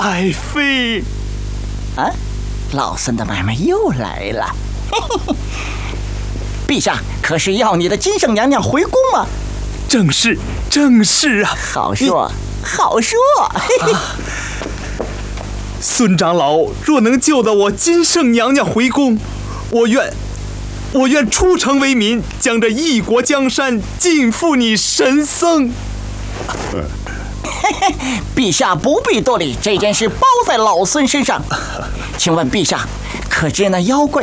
爱妃。 啊，老孙的买卖又来了。陛下可是要你的金圣娘娘回宫吗？ 正是，正是啊。 好说，好说。 孙长老若能救得我金圣娘娘回宫，我愿出城为民，将这一国江山尽付你神僧。 陛下不必多礼，这件事包在老孙身上。请问陛下，可知那妖怪